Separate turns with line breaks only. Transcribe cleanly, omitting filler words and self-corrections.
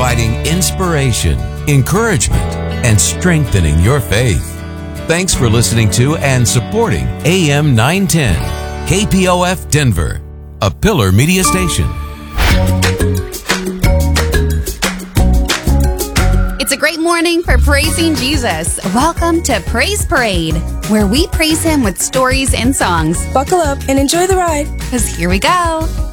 providing inspiration, encouragement, and strengthening your faith. Thanks for listening to and supporting AM 910, KPOF Denver, a Pillar Media station.
It's a great morning for praising Jesus. Welcome to Praise Parade, where we praise Him with stories and songs.
Buckle up and enjoy the ride,
because here we go.